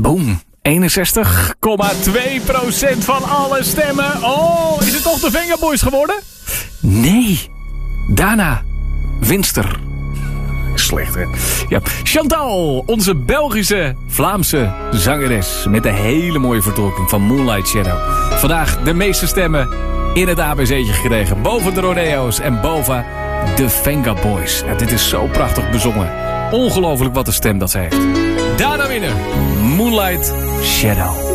Boom. 61,2% van alle stemmen. Oh, is het toch de Venga Boys geworden? Nee. Daarna Winster. Slecht, hè? Ja. Chantal, onze Belgische, Vlaamse zangeres. Met een hele mooie vertolking van Moonlight Shadow. Vandaag de meeste stemmen in het ABC'tje gekregen. Boven de Rodeo's en boven de Venga Boys. Ja, dit is zo prachtig bezongen. Ongelooflijk wat een stem dat ze heeft. Daarna winnen Moonlight Shadow.